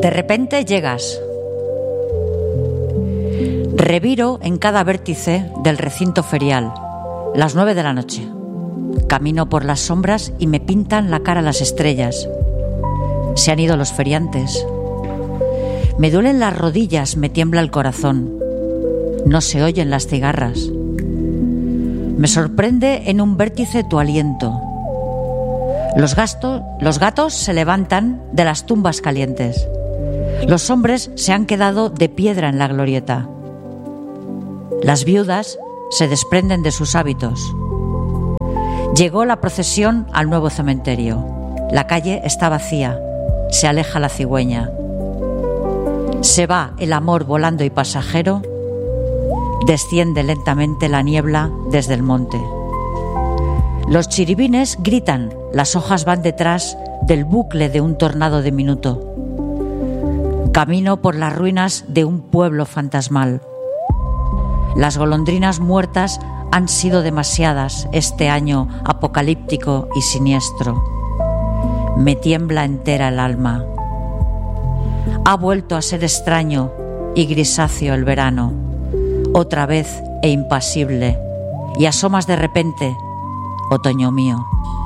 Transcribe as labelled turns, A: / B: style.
A: De repente llegas. Reviro en cada vértice del recinto ferial. Las 9 de la noche. Camino por las sombras y me pintan la cara las estrellas. Se han ido los feriantes. Me duelen las rodillas, me tiembla el corazón. No se oyen las cigarras. Me sorprende en un vértice tu aliento. Los gatos se levantan de las tumbas calientes. Los hombres se han quedado de piedra en la glorieta. Las viudas se desprenden de sus hábitos. Llegó la procesión al nuevo cementerio. La calle está vacía. Se aleja la cigüeña. Se va el amor volando y pasajero. Desciende lentamente la niebla desde el monte. Los chiribines gritan. Las hojas van detrás del bucle de un tornado diminuto. Camino por las ruinas de un pueblo fantasmal. Las golondrinas muertas han sido demasiadas este año apocalíptico y siniestro. Me tiembla entera el alma. Ha vuelto a ser extraño y grisáceo el verano, otra vez e impasible, y asomas de repente, otoño mío.